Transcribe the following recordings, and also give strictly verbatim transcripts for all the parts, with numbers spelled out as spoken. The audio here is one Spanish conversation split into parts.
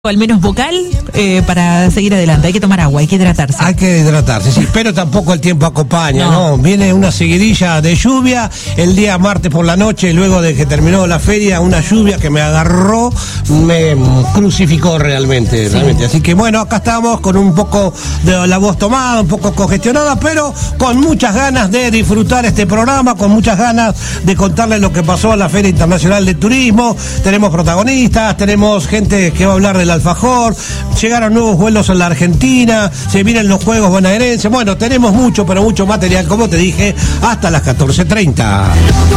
al menos vocal, eh, para seguir adelante. Hay que tomar agua, hay que hidratarse. Hay que hidratarse, sí, pero tampoco el tiempo acompaña, ¿no? ¿no? Viene una seguidilla de lluvia el día martes por la noche, luego de que terminó la feria, una lluvia que me agarró, me crucificó realmente, sí. realmente. Así que bueno, acá estamos con un poco de la voz tomada, un poco congestionada, pero con muchas ganas de disfrutar este programa, con muchas ganas de contarles lo que pasó en la Feria Internacional de Turismo. Tenemos protagonistas, tenemos gente que va a hablar de alfajor, llegaron nuevos vuelos en la Argentina, se vienen los Juegos Bonaerenses, bueno, tenemos mucho, pero mucho material, como te dije, hasta las catorce treinta.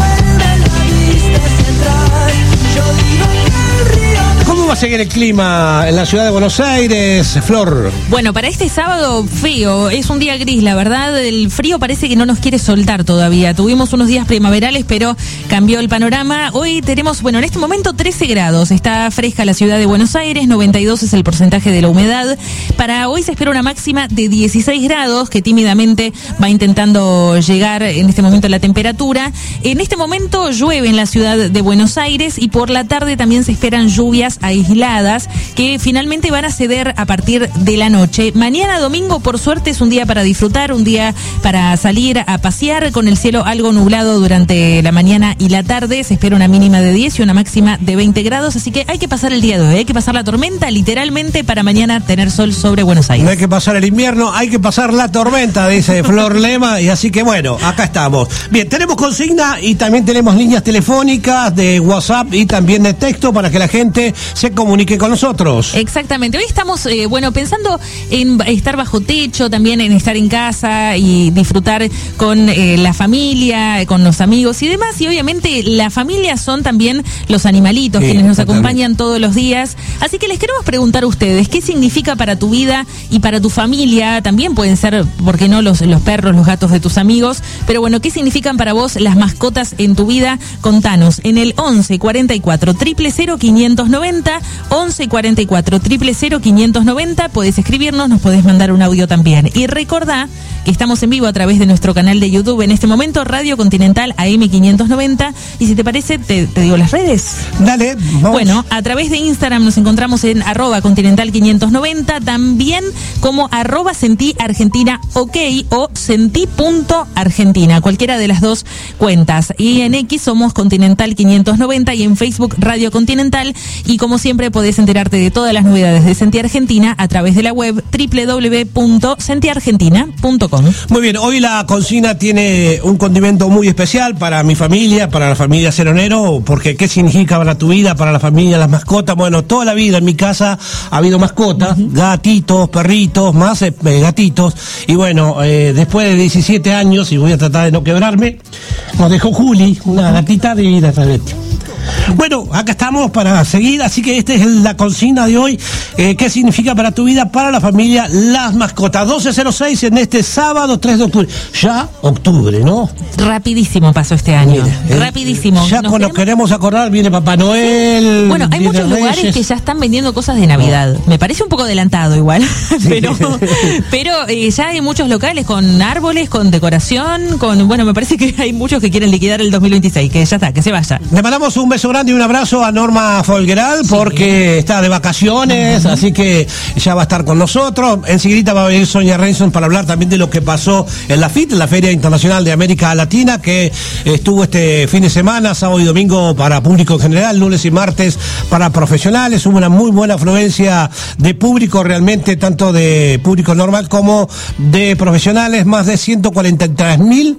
¿Cómo va a seguir el clima en la ciudad de Buenos Aires, Flor? Bueno, para este sábado feo, es un día gris, la verdad, el frío parece que no nos quiere soltar todavía. Tuvimos unos días primaverales, pero cambió el panorama. Hoy tenemos, bueno, en este momento trece grados, está fresca la ciudad de Buenos Aires, noventa y dos es el porcentaje de la humedad. Para hoy se espera una máxima de dieciséis grados, que tímidamente va intentando llegar en este momento la temperatura. En este momento llueve en la ciudad de Buenos Aires y por la tarde también se esperan lluvias aisladas que finalmente van a ceder a partir de la noche. Mañana domingo, por suerte, es un día para disfrutar, un día para salir a pasear con el cielo algo nublado durante la mañana y la tarde. Se espera una mínima de diez y una máxima de veinte grados, así que hay que pasar el día de hoy, hay que pasar la tormenta literalmente para mañana tener sol sobre Buenos Aires. No hay que pasar el invierno, hay que pasar la tormenta, dice Flor Lema, y así que bueno, acá estamos. Bien, tenemos consigna y también tenemos líneas telefónicas de WhatsApp y también de texto para que la gente se comunique con nosotros. Exactamente, hoy estamos, eh, bueno, pensando en estar bajo techo, también en estar en casa y disfrutar con eh, la familia, con los amigos y demás, y obviamente la familia son también los animalitos, sí, quienes nos totalmente acompañan todos los días, así que les queremos preguntar a ustedes, ¿qué significa para tu vida y para tu familia? También pueden ser, ¿por qué no?, los, los perros, los gatos de tus amigos, pero bueno, ¿qué significan para vos las mascotas en tu vida? Contanos, en el once cuarenta y cuatro, cero cero cero, quinientos noventa, once cuarenta y cuatro, cero cero cero, quinientos noventa, podés escribirnos, nos podés mandar un audio también. Y recordá que estamos en vivo a través de nuestro canal de YouTube en este momento, Radio Continental A M quinientos noventa, y si te parece, te, te digo las redes. Dale, vamos. Bueno, a través de Instagram nos encontramos en arroba Continental quinientos noventa, también como arroba Sentí Argentina OK o Sentí.Argentina, cualquiera de las dos cuentas. Y en X somos Continental quinientos noventa y en Facebook Radio Continental, y como siempre podés enterarte de todas las novedades de Sentí Argentina a través de la web doble u doble u doble u punto sentí argentina punto com. Muy bien, hoy la consigna tiene un condimento muy especial para mi familia, para la familia Ceronero, porque ¿qué significa para tu vida, para la familia, las mascotas? Bueno, toda la vida en mi casa ha habido mascotas, uh-huh. gatitos, perritos, más eh, gatitos, y bueno, eh, después de diecisiete años, y voy a tratar de no quebrarme, nos dejó Juli, una gatita divina realmente. Bueno, acá estamos para seguir, así que esta es la consigna de hoy. Eh, ¿Qué significa para tu vida, para la familia, las mascotas? doce cero seis en este sábado tres de octubre. Ya octubre, ¿no? Rapidísimo pasó este año. Mira, eh, Rapidísimo. Ya cuando queremos... queremos acordar, viene Papá Noel. Bueno, hay muchos Reyes. Lugares que ya están vendiendo cosas de Navidad. No. Me parece un poco adelantado igual, sí. pero, pero eh, ya hay muchos locales con árboles, con decoración, con, bueno, me parece que hay muchos que quieren liquidar el dos mil veintiséis, que ya está, que se vaya. Le mandamos un beso grande y un abrazo a Norma Folgueral, sí, porque está de vacaciones, uh-huh. así que ya va a estar con nosotros. Enseguida va a venir Sonia Renson para hablar también de lo que pasó en la F I T, la Feria Internacional de América Latina, que estuvo este fin de semana, sábado y domingo para público en general, lunes y martes para profesionales. Hubo una muy buena afluencia de público, realmente, tanto de público normal como de profesionales. Más de ciento cuarenta y tres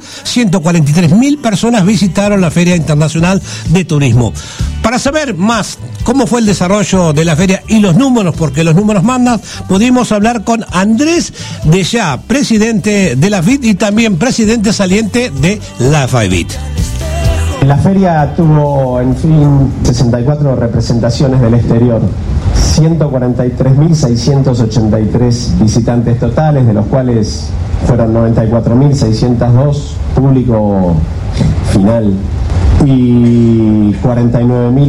mil personas visitaron la Feria Internacional de Turismo. Para saber más cómo fue el desarrollo de la feria y los números, porque los números mandan, pudimos hablar con Andrés Dellá, presidente de la F I T y también presidente saliente de la F I B T. La feria tuvo, en fin, sesenta y cuatro representaciones del exterior, ciento cuarenta y tres mil seiscientos ochenta y tres visitantes totales, de los cuales fueron noventa y cuatro mil seiscientos dos público final y cuarenta y nueve mil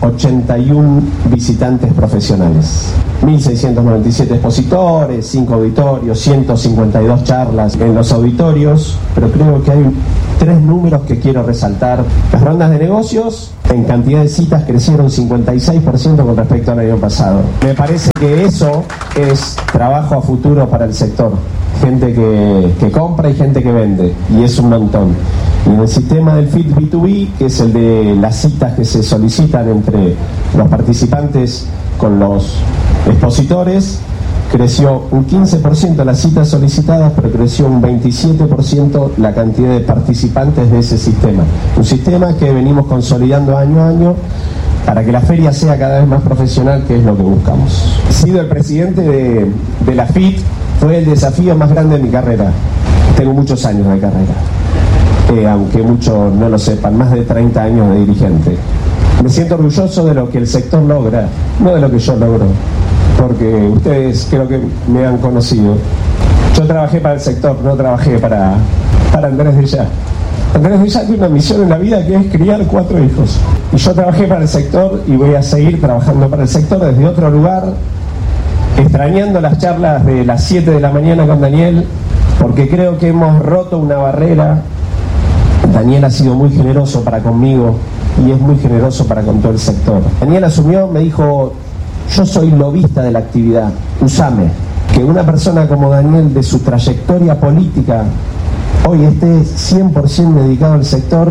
ochenta y uno visitantes profesionales, mil seiscientos noventa y siete expositores, cinco auditorios, ciento cincuenta y dos charlas en los auditorios, pero creo que hay tres números que quiero resaltar. Las rondas de negocios en cantidad de citas crecieron cincuenta y seis por ciento con respecto al año pasado. Me parece que eso es trabajo a futuro para el sector. Gente que, que compra y gente que vende, y es un montón. Y en el sistema del F I T B dos B, que es el de las citas que se solicitan entre los participantes con los expositores, creció un quince por ciento las citas solicitadas, pero creció un veintisiete por ciento la cantidad de participantes de ese sistema. Un sistema que venimos consolidando año a año para que la feria sea cada vez más profesional, que es lo que buscamos. He sido el presidente de, de la F I T, fue el desafío más grande de mi carrera. Tengo muchos años de carrera, eh, aunque muchos no lo sepan, más de treinta años de dirigente. Me siento orgulloso de lo que el sector logra, no de lo que yo logro, porque ustedes creo que me han conocido. Yo trabajé para el sector, no trabajé para, para Andrés Dellá. Andrés Dellá tiene una misión en la vida que es criar cuatro hijos. Y yo trabajé para el sector y voy a seguir trabajando para el sector desde otro lugar, extrañando las charlas de las siete de la mañana con Daniel, porque creo que hemos roto una barrera. Daniel ha sido muy generoso para conmigo y es muy generoso para con todo el sector. Daniel asumió, me dijo: yo soy lobista de la actividad, usame. Que una persona como Daniel, de su trayectoria política, hoy esté cien por ciento dedicado al sector,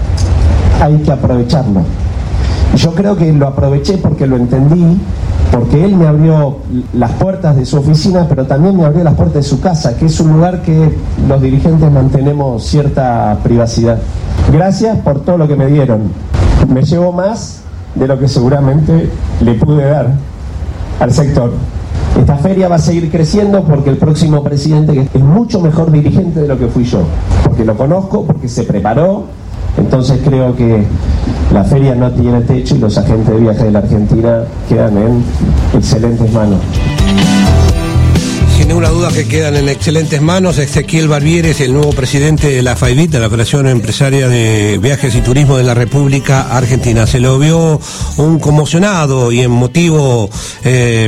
hay que aprovecharlo. Y yo creo que lo aproveché porque lo entendí, porque él me abrió las puertas de su oficina, pero también me abrió las puertas de su casa, que es un lugar que los dirigentes mantenemos cierta privacidad. Gracias por todo lo que me dieron. Me llevo más de lo que seguramente le pude dar al sector. Esta feria va a seguir creciendo porque el próximo presidente es mucho mejor dirigente de lo que fui yo, porque lo conozco, porque se preparó. Entonces creo que la feria no tiene techo y los agentes de viaje de la Argentina quedan en excelentes manos. Sin ninguna duda que quedan en excelentes manos. Ezequiel Barbieres, el nuevo presidente de la FAIBIT, de la Federación Empresaria de Viajes y Turismo de la República Argentina. Se lo vio un conmocionado y emotivo eh,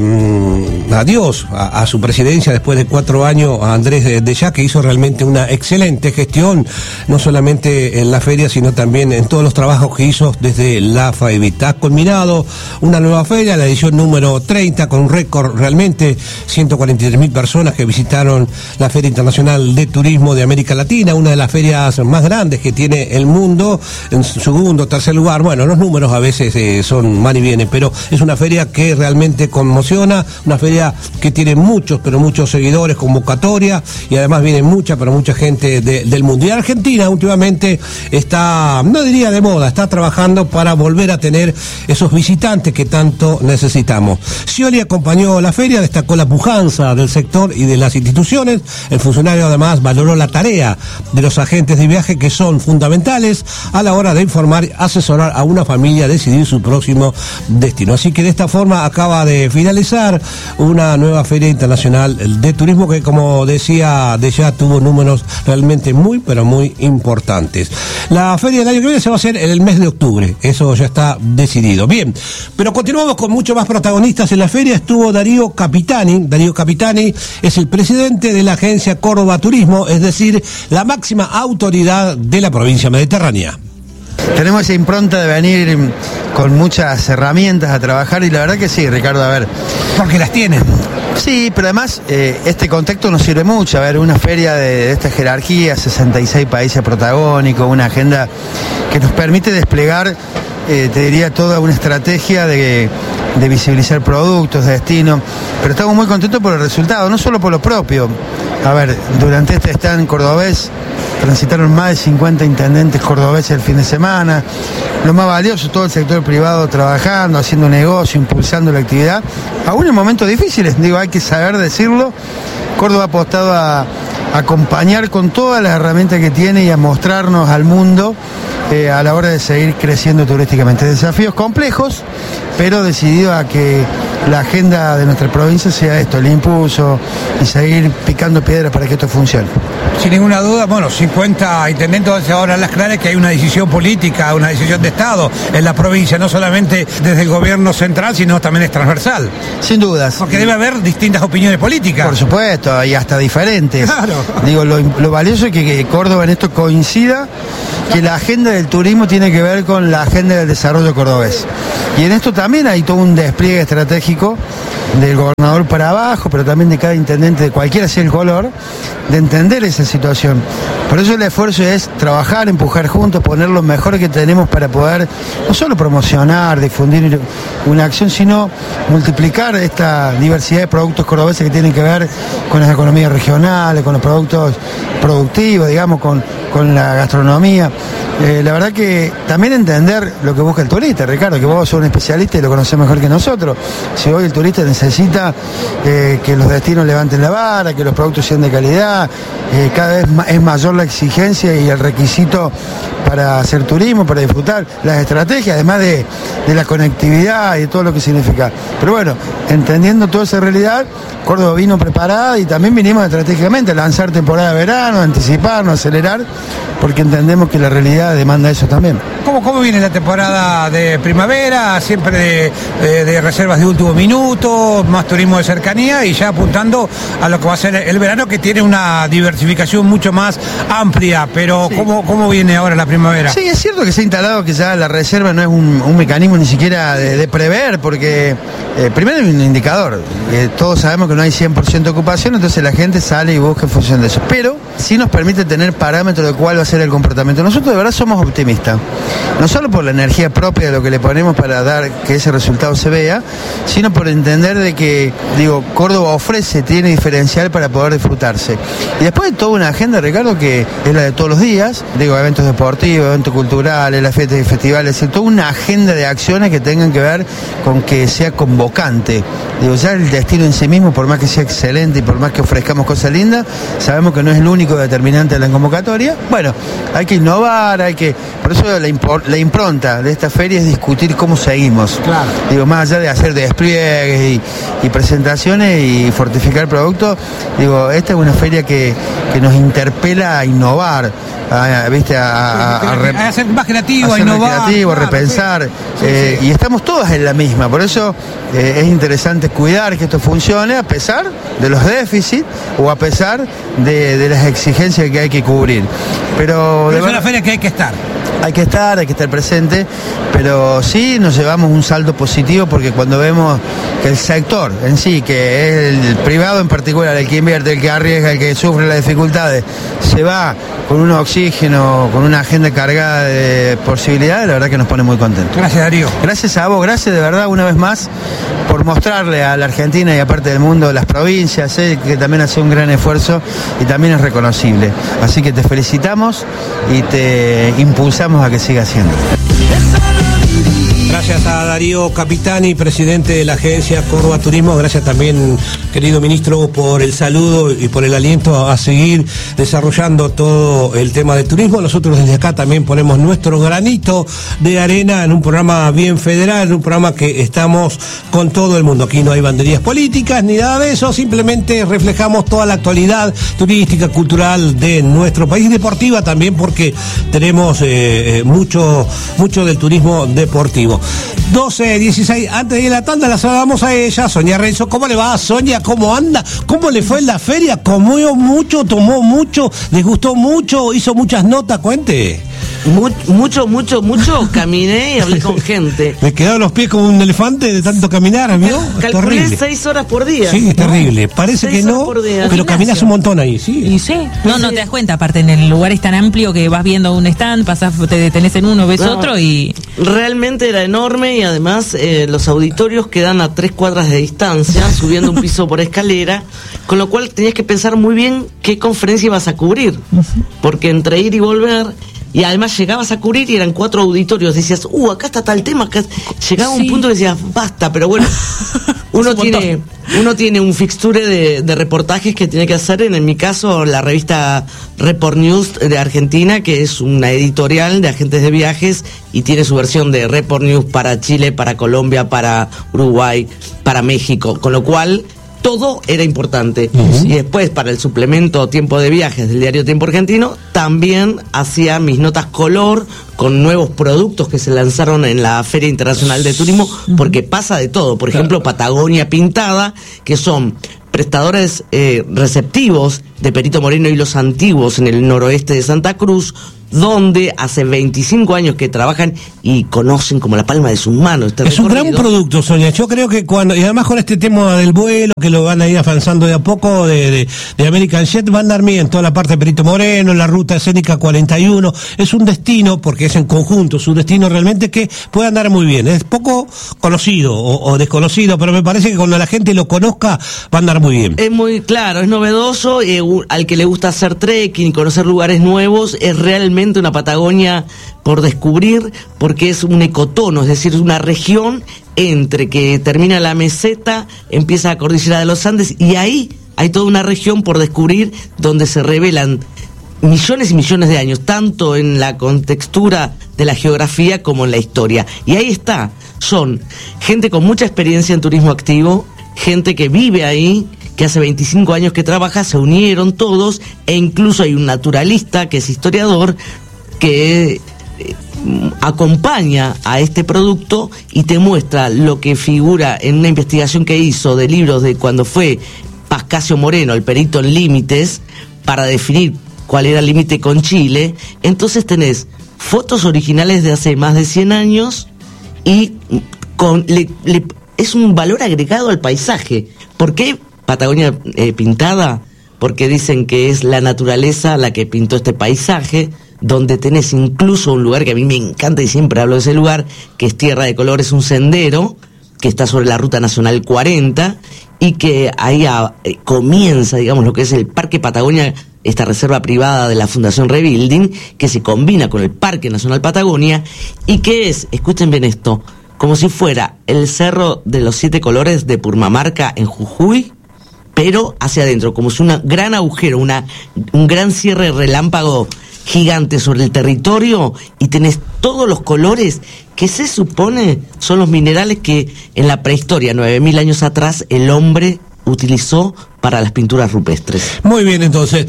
adiós a, a su presidencia después de cuatro años a Andrés Dellá, que hizo realmente una excelente gestión, no solamente en la feria, sino también en todos los trabajos que hizo desde la FAIBIT. Ha culminado una nueva feria, la edición número treinta, con un récord realmente, ciento cuarenta y tres mil personas que visitaron la Feria Internacional de Turismo de América Latina, una de las ferias más grandes que tiene el mundo, en segundo, tercer lugar. Bueno, los números a veces eh, son van y vienen, pero es una feria que realmente conmociona, una feria que tiene muchos, pero muchos seguidores, convocatoria, y además viene mucha, pero mucha gente de, del mundo. Y Argentina últimamente está, no diría de moda, está trabajando para volver a tener esos visitantes que tanto necesitamos. Scioli acompañó la feria, destacó la pujanza del sector y de las instituciones. El funcionario además valoró la tarea de los agentes de viaje, que son fundamentales a la hora de informar y asesorar a una familia a decidir su próximo destino. Así que de esta forma acaba de finalizar una nueva Feria Internacional de Turismo que, como decía, de ya tuvo números realmente muy, pero muy importantes. La feria del año que viene se va a hacer en el mes de octubre, eso ya está decidido. Bien, pero continuamos con mucho más protagonistas en la feria. Estuvo Darío Capitani. Darío Capitani es el presidente de la agencia Córdoba Turismo, es decir, la máxima autoridad de la provincia mediterránea. Tenemos esa impronta de venir con muchas herramientas a trabajar, y la verdad que sí, Ricardo, a ver. Porque las tienen. Sí, pero además eh, este contexto nos sirve mucho. A ver, una feria de, de esta jerarquía, sesenta y seis países protagónicos, una agenda que nos permite desplegar, eh, te diría, toda una estrategia de, de visibilizar productos, destinos, pero estamos muy contentos por el resultado, no solo por lo propio. A ver, durante este stand cordobés transitaron más de cincuenta intendentes cordobeses el fin de semana. Lo más valioso, todo el sector privado trabajando, haciendo negocio, impulsando la actividad, aún en momentos difíciles, digo, hay que saber decirlo. Córdoba ha apostado a acompañar con todas las herramientas que tiene y a mostrarnos al mundo eh, a la hora de seguir creciendo turísticamente. Desafíos complejos, pero decidido a que la agenda de nuestra provincia sea esto, el impulso y seguir picando piedras para que esto funcione. Sin ninguna duda, bueno, cincuenta intendentes ahora las claras que hay una decisión política, una decisión de Estado en la provincia, no solamente desde el gobierno central, sino también es transversal. Sin dudas. Porque debe haber distintas opiniones políticas. Por supuesto, y hasta diferentes. Claro. Digo, lo, lo valioso es que, que Córdoba en esto coincida, que la agenda del turismo tiene que ver con la agenda del desarrollo cordobés. Y en esto también hay todo un despliegue estratégico del gobernador para abajo, pero también de cada intendente, de cualquiera sea el color, de entender esa situación. Por eso el esfuerzo es trabajar, empujar juntos, poner lo mejor que tenemos para poder no solo promocionar, difundir una acción, sino multiplicar esta diversidad de productos cordobeses que tienen que ver con las economías regionales, con los productos productivos, digamos, con, con la gastronomía. Eh, la verdad que también entender lo que busca el turista, Ricardo, que vos sos un especialista y lo conocés mejor que nosotros. Si hoy el turista necesita eh, que los destinos levanten la vara, que los productos sean de calidad, eh, cada vez es mayor la exigencia y el requisito para hacer turismo, para disfrutar las estrategias, además de, de la conectividad y de todo lo que significa. Pero bueno, entendiendo toda esa realidad, Córdoba vino preparada y también vinimos estratégicamente a lanzar temporada de verano, anticiparnos, acelerar, porque entendemos que la realidad demanda eso también. ¿Cómo, cómo viene la temporada de primavera? Siempre de, de, de reservas de último minuto, más turismo de cercanía y ya apuntando a lo que va a ser el verano, que tiene una diversificación mucho más amplia. Pero sí. ¿cómo, cómo viene ahora la primavera? Sí, es cierto que se ha instalado que ya la reserva no es un, un mecanismo ni siquiera de, de prever, porque eh, primero hay un indicador. Eh, todos sabemos que no hay cien por ciento de ocupación, entonces la gente sale y busca en función de eso. Pero sí nos permite tener parámetros de cuál va a ser el comportamiento. Nosotros de verdad somos optimistas, no solo por la energía propia de lo que le ponemos para dar que ese resultado se vea, sino por entender de que, digo, Córdoba ofrece, tiene diferencial para poder disfrutarse. Y después de toda una agenda, Ricardo, que es la de todos los días, digo, eventos deportivos, eventos culturales, las fiestas y festivales, es decir, toda una agenda de acciones que tengan que ver con que sea convocante. Digo, ya el destino en sí mismo, por más que sea excelente y por más que ofrezcamos cosas lindas, sabemos que no es el único determinante de la convocatoria. Bueno, hay que innovar, hay que... Por eso la, impor, la impronta de esta feria es discutir cómo seguimos. Claro. Digo, más allá de hacer despliegues y, y presentaciones y fortificar productos, digo, esta es una feria que, que nos interpela a innovar, a, ¿viste? A, a, a, rep, a ser más creativo, a, a innovar. Creativo, claro, a repensar. Sí, eh, sí. Y estamos todas en la misma. Por eso eh, es interesante cuidar que esto funcione a pesar de los déficits o a pesar de, de las exigencias que hay que cubrir. Pero, Pero es una feria que hay que estar. Hay que estar, hay que estar presente, pero sí nos llevamos un saldo positivo porque cuando vemos que el sector en sí, que es el privado en particular, el que invierte, el que arriesga, el que sufre las dificultades, se va con un oxígeno, con una agenda cargada de posibilidades, la verdad que nos pone muy contentos. Gracias, Darío. Gracias a vos, gracias de verdad una vez más por mostrarle a la Argentina y aparte del mundo, las provincias, sé que también hace un gran esfuerzo y también es reconocible. Así que te felicitamos y te impulsamos a que siga haciendo. Gracias a Darío Capitani, presidente de la agencia Córdoba Turismo. Gracias también, querido ministro, por el saludo y por el aliento a seguir desarrollando todo el tema del turismo. Nosotros desde acá también ponemos nuestro granito de arena en un programa bien federal, en un programa que estamos con todo el mundo. Aquí no hay banderías políticas ni nada de eso, simplemente reflejamos toda la actualidad turística, cultural de nuestro país, deportiva también, porque tenemos eh, mucho, mucho del turismo deportivo. doce dieciséis, antes de ir a la tanda la saludamos a ella, Sonia Renzo. ¿Cómo le va, Sonia? ¿Cómo anda? ¿Cómo le fue en la feria? ¿Comió mucho? ¿Tomó mucho? ¿Les gustó mucho? ¿Hizo muchas notas? Cuente. Mucho, mucho, mucho, caminé y hablé con gente. Me quedaron los pies como un elefante de tanto caminar, amigo. Calculé seis horas por día. Sí, es terrible. Parece que no, pero caminás un montón ahí, sí. Y sí. No, no te das cuenta, aparte en el lugar es tan amplio que vas viendo un stand, pasás, te detenés en uno, ves no, otro y... Realmente era enorme y además eh, los auditorios quedan a tres cuadras de distancia, subiendo un piso por escalera, con lo cual tenías que pensar muy bien qué conferencia ibas a cubrir, porque entre ir y volver... Y además llegabas a cubrir y eran cuatro auditorios. Decías, uh, acá está tal tema. Acá... Llegaba sí. un punto que decías, basta, pero bueno, uno tiene uno tiene un fixture de, de reportajes que tiene que hacer. En, en mi caso, la revista Report News de Argentina, que es una editorial de agentes de viajes y tiene su versión de Report News para Chile, para Colombia, para Uruguay, para México. Con lo cual... todo era importante. Uh-huh. Y después, para el suplemento Tiempo de Viajes del diario Tiempo Argentino, también hacía mis notas color con nuevos productos que se lanzaron en la Feria Internacional de Turismo, porque pasa de todo. Por ejemplo, Patagonia Pintada, que son prestadores eh, receptivos de Perito Moreno y Los Antiguos en el noroeste de Santa Cruz, donde hace veinticinco años que trabajan y conocen como la palma de sus manos este Es un recorrido. gran producto, Sonia. Yo creo que cuando, y además con este tema del vuelo, que lo van a ir avanzando de a poco, de, de, de American Jet, va a andar bien toda la parte de Perito Moreno, la ruta escénica cuarenta y uno. Es un destino, porque es en conjunto, es un destino realmente que puede andar muy bien. Es poco conocido o, o desconocido, pero me parece que cuando la gente lo conozca, va a andar muy bien. Es muy claro, es novedoso, eh, al que le gusta hacer trekking y conocer lugares nuevos, es realmente una Patagonia por descubrir, porque es un ecotono, es decir, es una región entre que termina la meseta, empieza la cordillera de los Andes, y ahí hay toda una región por descubrir donde se revelan millones y millones de años, tanto en la contextura de la geografía como en la historia. Y ahí está, son gente con mucha experiencia en turismo activo, gente que vive ahí, que hace veinticinco años que trabaja, se unieron todos, e incluso hay un naturalista que es historiador que eh, acompaña a este producto y te muestra lo que figura en una investigación que hizo de libros de cuando fue Pascasio Moreno, el perito en límites, para definir cuál era el límite con Chile. Entonces tenés fotos originales de hace más de cien años y con le, le, es un valor agregado al paisaje. ¿Por qué Patagonia eh, Pintada? Porque dicen que es la naturaleza la que pintó este paisaje, donde tenés incluso un lugar que a mí me encanta y siempre hablo de ese lugar, que es Tierra de Colores, un sendero que está sobre la Ruta Nacional cuarenta, y que ahí a, eh, comienza, digamos, lo que es el Parque Patagonia, esta reserva privada de la Fundación Rebuilding, que se combina con el Parque Nacional Patagonia, y que es, escuchen bien esto, como si fuera el Cerro de los Siete Colores de Purmamarca en Jujuy, pero hacia adentro, como si un gran agujero, una, un gran cierre relámpago gigante sobre el territorio, y tenés todos los colores que se supone son los minerales que en la prehistoria, nueve mil años atrás, el hombre utilizó para las pinturas rupestres. Muy bien, entonces,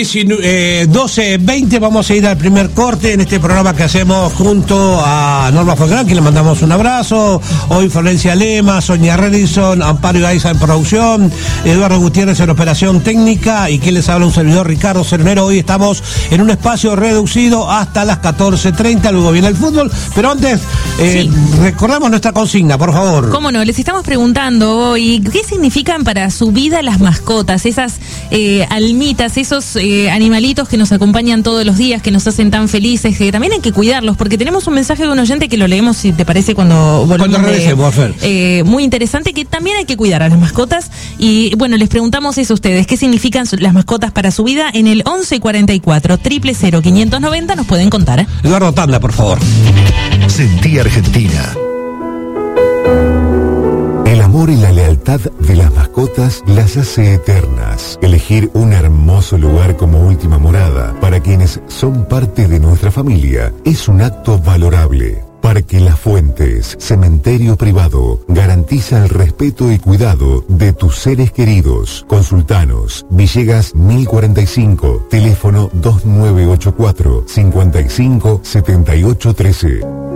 doce veinte, vamos a ir al primer corte en este programa que hacemos junto a Norma Folgrán, que le mandamos un abrazo. Hoy Florencia Lema, Sonia Redison, Amparo Ibaiza en producción, Eduardo Gutiérrez en operación técnica, y quien les habla, un servidor, Ricardo Cernero. Hoy estamos en un espacio reducido hasta las catorce treinta, luego viene el fútbol, pero antes eh, sí. recordamos nuestra consigna, por favor. ¿Cómo no? Les estamos preguntando hoy, ¿qué significan para su vida las mascotas? Esas eh, almitas, esos eh, animalitos que nos acompañan todos los días, que nos hacen tan felices, que también hay que cuidarlos, porque tenemos un mensaje de un oyente que lo leemos, si te parece, cuando volvemos. Cuando regresemos, Fer. Eh, muy interesante, que también hay que cuidar a las mascotas. Y bueno, les preguntamos eso a ustedes, ¿qué significan las mascotas para su vida? En el once cuarenta y cuatro, cero cero cero, quinientos noventa nos pueden contar. ¿eh? Eduardo Tanda, por favor. Sentí Argentina. El amor y la lealtad de las mascotas las hace eternas. Elegir un hermoso lugar como última morada para quienes son parte de nuestra familia es un acto valorable. Parque Las Fuentes, cementerio privado, garantiza el respeto y cuidado de tus seres queridos. Consultanos, Villegas mil cuarenta y cinco, teléfono dos nueve ocho cuatro, cinco cinco, siete ocho uno tres.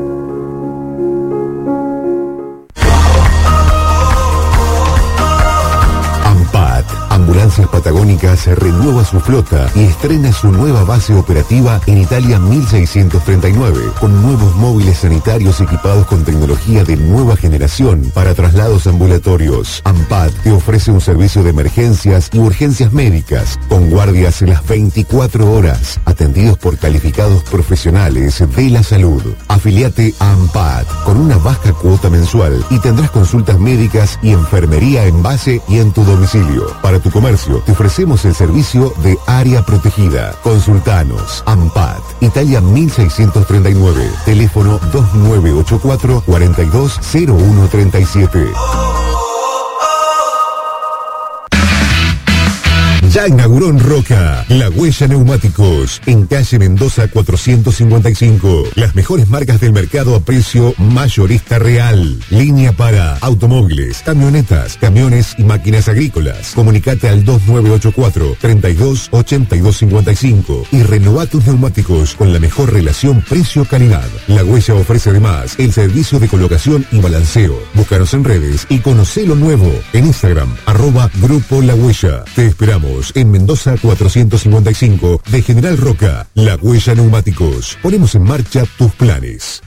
Ambulancias Patagónicas renueva su flota y estrena su nueva base operativa en Italia mil seiscientos treinta y nueve, con nuevos móviles sanitarios equipados con tecnología de nueva generación para traslados ambulatorios. AMPAT te ofrece un servicio de emergencias y urgencias médicas, con guardias las veinticuatro horas, atendidos por calificados profesionales de la salud. Afiliate a AMPAT con una baja cuota mensual y tendrás consultas médicas y enfermería en base y en tu domicilio. Para tu comercio, te ofrecemos el servicio de área protegida. Consultanos. AMPAT, Italia mil seiscientos treinta y nueve, teléfono dos nueve ocho cuatro, cuatro dos cero uno tres siete. Ya inauguró en Roca La Huella Neumáticos, en calle Mendoza cuatrocientos cincuenta y cinco. Las mejores marcas del mercado a precio mayorista real. Línea para automóviles, camionetas, camiones y máquinas agrícolas. Comunicate al dos nueve ocho cuatro, treinta y dos, ochenta y dos cincuenta y cinco y renová tus neumáticos con la mejor relación precio-calidad. La Huella ofrece además el servicio de colocación y balanceo. Búscanos en redes y conocé lo nuevo en Instagram, arroba Grupo La Huella. Te esperamos en Mendoza cuatrocientos cincuenta y cinco de General Roca. La Huella Neumáticos. Ponemos en marcha tus planes.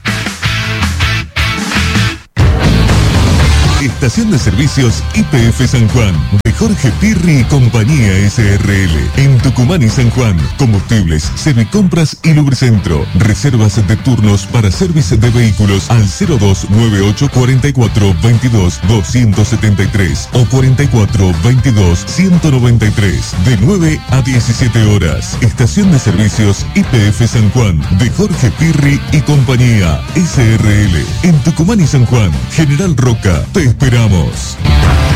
Estación de Servicios Y P F San Juan, de Jorge Pirri y Compañía S R L. En Tucumán y San Juan, combustibles, Servicompras y Lubricentro. Reservas de turnos para servicio de vehículos al cero dos nueve ocho cuatro cuatro veintidós doscientos setenta y tres o cuarenta y cuatro veintidós ciento noventa y tres, de nueve a diecisiete horas. Estación de Servicios Y P F San Juan, de Jorge Pirri y Compañía S R L. En Tucumán y San Juan, General Roca. Te esperamos.